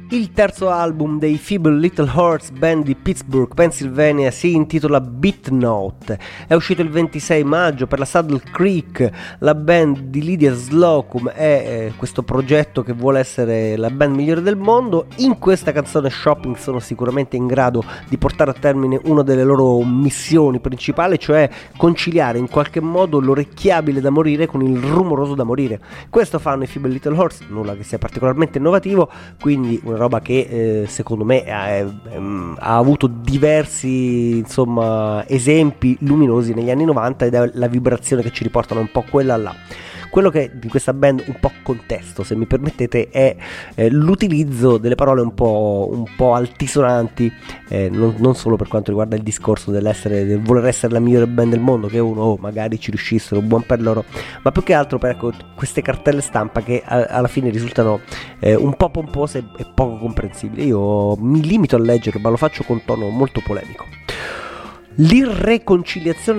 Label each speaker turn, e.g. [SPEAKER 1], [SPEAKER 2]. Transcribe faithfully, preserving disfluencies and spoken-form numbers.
[SPEAKER 1] Il terzo album dei Feeble Little Hearts Band di Pittsburgh, Pennsylvania, si intitola Beat Note. È uscito il ventisei maggio per la Saddle Creek. La band di Lydia Slocum è eh, questo progetto che vuole essere la band migliore del mondo. In questa canzone Shopping sono sicuramente in grado di portare a termine una delle loro missioni principali, cioè conciliare in qualche modo l'orecchiabile da morire con il rumoroso da morire. Questo fanno i Feeble Little Hearts, nulla che sia particolarmente innovativo, quindi una roba che eh, secondo me ha, eh, ha avuto diversi insomma esempi luminosi negli anni novanta, ed è la vibrazione che ci riportano un po' quella là. Quello che di questa band un po' contesto, se mi permettete, è eh, l'utilizzo delle parole un po', un po' altisonanti, eh, non, non solo per quanto riguarda il discorso dell'essere, del voler essere la migliore band del mondo, che uno oh, magari ci riuscissero, buon per loro, ma più che altro per ecco, queste cartelle stampa che a, alla fine risultano eh, un po' pompose e poco comprensibili. Io mi limito a leggere, ma lo faccio con tono molto polemico. L'irreconciliazione